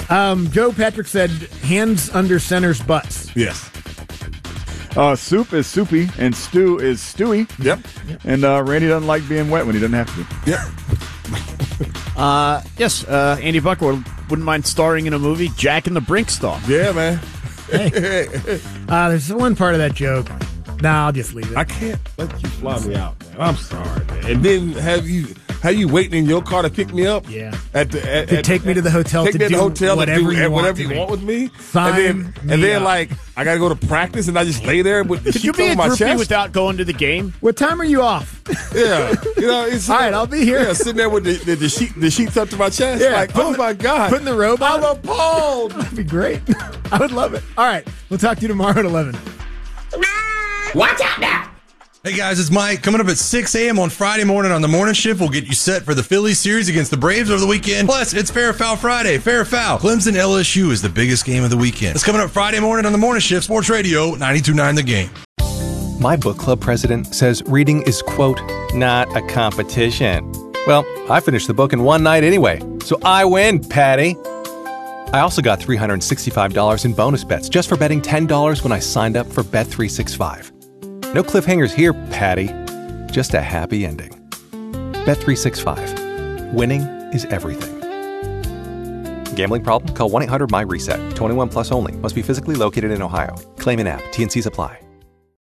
Joe Patrick said hands under center's butts. Yes. Soup is soupy, and stew is stewy. Yep. And Randy doesn't like being wet when he doesn't have to. Yep. Yes, Andy Buckler wouldn't mind starring in a movie, Jack and the Brinkstar. Yeah, man. There's one part of that joke. Nah, I'll just leave it. I can't let you fly me out, man. I'm sorry, man. And then have you waiting in your car to pick me up? Yeah. To take me to the hotel take to me do the hotel whatever you want you want with me. Sign and then up. like I gotta go to practice and I just lay there with the Could you sheets be a over my groupie chest. without going to the game? What time are you off? Yeah, it's All right, I'll be here. Yeah, sitting there with the sheets up to my chest. Yeah, like, oh my god, putting the robe on. I'm appalled. That'd be great. I would love it. All right, we'll talk to you tomorrow at 11. Watch out now. Hey guys, it's Mike. Coming up at 6 a.m. on Friday morning on the morning shift, we'll get you set for the Phillies series against the Braves over the weekend. Plus, it's Fair or Foul Friday. Fair or Foul. Clemson LSU is the biggest game of the weekend. It's coming up Friday morning on the morning shift. Sports Radio 92.9 The Game. My book club president says reading is, quote, not a competition. Well, I finished the book in one night anyway, so I win, Patty. I also got $365 in bonus bets just for betting $10 when I signed up for Bet365. No cliffhangers here, Patty. Just a happy ending. Bet365. Winning is everything. Gambling problem? Call 1-800-MY-RESET. 21 plus only. Must be physically located in Ohio. Claim in app. T&Cs apply.